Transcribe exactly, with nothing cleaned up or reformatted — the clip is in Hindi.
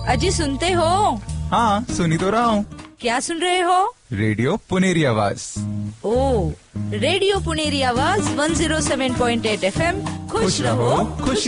अजी सुनते हो? हाँ सुनी तो रहा हूँ। क्या सुन रहे हो? रेडियो पुनेरी आवाज। ओ, रेडियो पुनेरी आवाज one zero seven point eight F M. खुश रहो, खुश